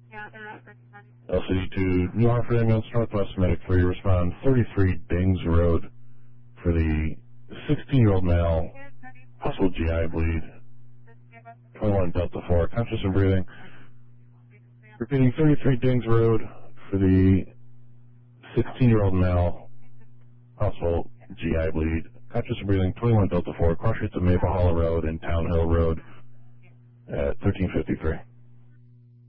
LCD to New Hartford Ambulance, Northwest Medic 3, respond 33 Dings Road for the 16-year-old male, possible GI bleed, 21 Delta 4, conscious and breathing. Repeating 33 Dings Road for the 16-year-old male, possible GI bleed, conscious and breathing, 21 Delta 4, cross streets of Maple Hollow Road and Town Hill Road at 1353.